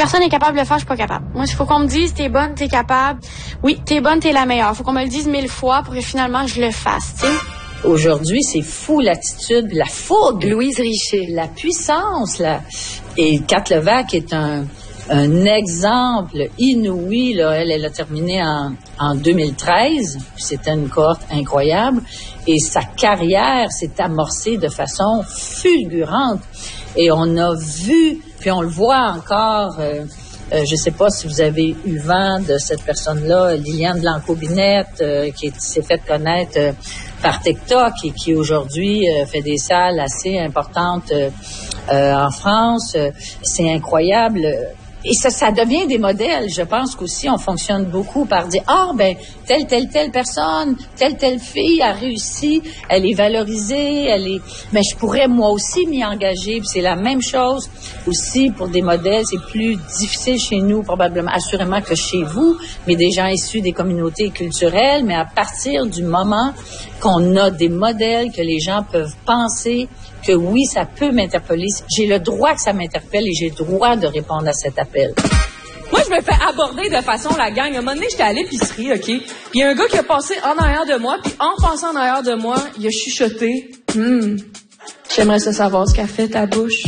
personne n'est capable de le faire, je suis pas capable. Moi, il faut qu'on me dise, t'es bonne, t'es capable. Oui, t'es bonne, t'es la meilleure. Faut qu'on me le dise 1000 fois pour que finalement je le fasse, tu sais. Aujourd'hui, c'est fou l'attitude, la fougue. Louise Richer. La puissance, Et Kat Levac est un exemple inouï, là. Elle a terminé en 2013. C'était une cohorte incroyable. Et sa carrière s'est amorcée de façon fulgurante. Et on a vu, puis on le voit encore, je sais pas si vous avez eu vent de cette personne-là, Liliane Blanco-Binette, qui s'est fait connaître par TikTok et qui aujourd'hui fait des salles assez importantes en France. C'est incroyable. Et ça devient des modèles. Je pense qu'aussi, on fonctionne beaucoup par dire, telle personne, telle fille a réussi, elle est valorisée, mais je pourrais moi aussi m'y engager. Puis c'est la même chose aussi pour des modèles. C'est plus difficile chez nous, probablement, assurément que chez vous, mais des gens issus des communautés culturelles. Mais à partir du moment qu'on a des modèles que les gens peuvent penser que oui, ça peut m'interpeller. J'ai le droit que ça m'interpelle et j'ai le droit de répondre à cet appel. Moi, je me fais aborder de façon la gang. À un moment donné, j'étais à l'épicerie, OK? Puis il y a un gars qui a passé en arrière de moi, puis en passant en arrière de moi, il a chuchoté. J'aimerais savoir ce qu'a fait ta bouche.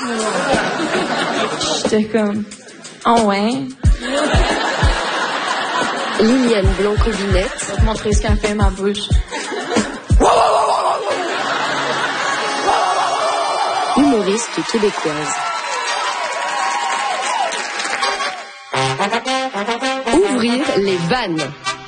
J'étais comme, oh ouais. Liliane Blanco-Binette. Je vais te montrer ce qu'a fait ma bouche. Humoriste québécoise. Ouvrir les vannes.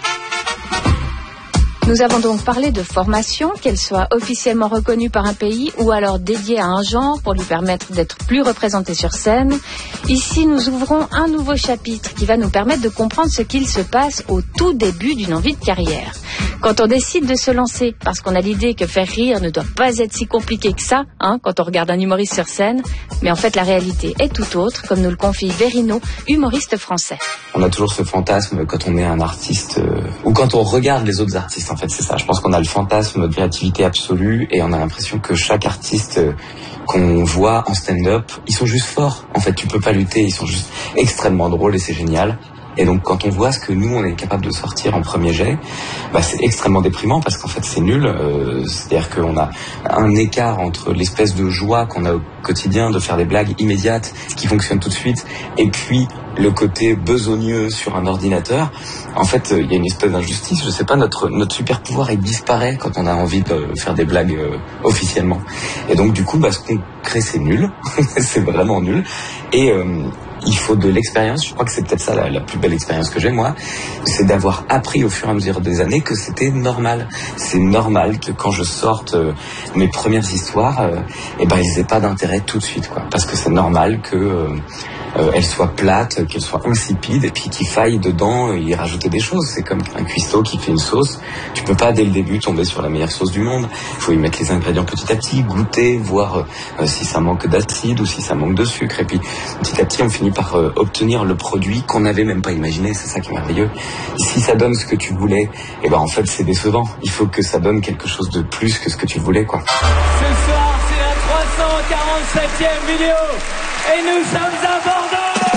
Nous avons donc parlé de formation, qu'elle soit officiellement reconnue par un pays ou alors dédiée à un genre pour lui permettre d'être plus représentée sur scène. Ici, nous ouvrons un nouveau chapitre qui va nous permettre de comprendre ce qu'il se passe au tout début d'une envie de carrière. Quand on décide de se lancer, parce qu'on a l'idée que faire rire ne doit pas être si compliqué que ça, quand on regarde un humoriste sur scène, mais en fait la réalité est tout autre, comme nous le confie Verino, humoriste français. On a toujours ce fantasme quand on est un artiste, ou quand on regarde les autres artistes, en fait, c'est ça. Je pense qu'on a le fantasme de créativité absolue et on a l'impression que chaque artiste qu'on voit en stand-up, ils sont juste forts. En fait, tu peux pas lutter, ils sont juste extrêmement drôles et c'est génial. Et donc, quand on voit ce que nous, on est capable de sortir en premier jet, c'est extrêmement déprimant parce qu'en fait, c'est nul. C'est-à-dire qu'on a un écart entre l'espèce de joie qu'on a au quotidien de faire des blagues immédiates qui fonctionnent tout de suite et puis le côté besogneux sur un ordinateur. En fait, il y a une espèce d'injustice. Je sais pas, notre super pouvoir, il disparaît quand on a envie de faire des blagues officiellement. Et donc, du coup, ce qu'on crée, c'est nul. C'est vraiment nul. Et il faut de l'expérience. Je crois que c'est peut-être ça la plus belle expérience que j'ai, moi. C'est d'avoir appris au fur et à mesure des années que c'était normal. C'est normal que quand je sorte mes premières histoires, ils n'aient pas d'intérêt tout de suite, quoi. Parce que c'est normal que elles soient plates, qu'elles soient insipides et puis qu'il faille dedans y rajouter des choses. C'est comme un cuistot qui fait une sauce. Tu peux pas dès le début tomber sur la meilleure sauce du monde. Il faut y mettre les ingrédients petit à petit, goûter, voir si ça manque d'acide ou si ça manque de sucre. Et puis petit à petit, on finit par obtenir le produit qu'on n'avait même pas imaginé. C'est ça qui est merveilleux. Si ça donne ce que tu voulais, en fait, c'est décevant. Il faut que ça donne quelque chose de plus que ce que tu voulais, quoi. Ce soir, c'est la 347e vidéo et nous sommes à Bordeaux.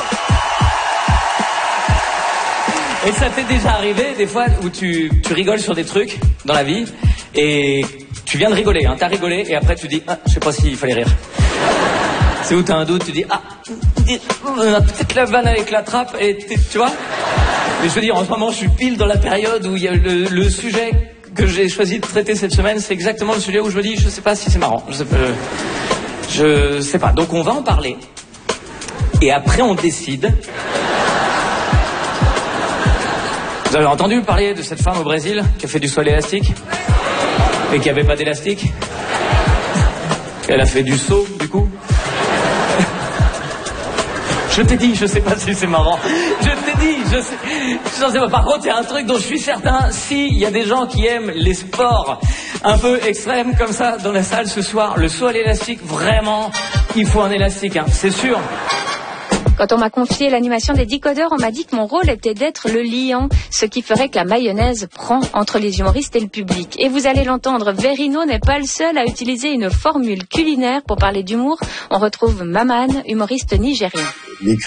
Et ça t'est déjà arrivé des fois où tu rigoles sur des trucs dans la vie et tu viens de rigoler, t'as rigolé et après tu dis je sais pas s'il fallait rire. C'est où t'as un doute, tu dis on a peut-être la vanne avec la trappe et tu vois. Mais je veux dire, en ce moment je suis pile dans la période où il y a le sujet que j'ai choisi de traiter cette semaine, c'est exactement le sujet où je me dis je sais pas si c'est marrant. Je sais pas. Donc on va en parler. Et après on décide. Vous avez entendu parler de cette femme au Brésil qui a fait du sol élastique et qui avait pas d'élastique? Elle a fait du saut, du coup. Je t'ai dit, je sais pas si c'est marrant. Je t'ai dit, je sais pas. Par contre, il y a un truc dont je suis certain. S'il y a des gens qui aiment les sports un peu extrêmes comme ça dans la salle ce soir, le saut à l'élastique, vraiment, il faut un élastique, c'est sûr. Quand on m'a confié l'animation des Décodeurs, on m'a dit que mon rôle était d'être le liant, ce qui ferait que la mayonnaise prend entre les humoristes et le public. Et vous allez l'entendre, Verino n'est pas le seul à utiliser une formule culinaire pour parler d'humour. On retrouve Maman, humoriste nigérien.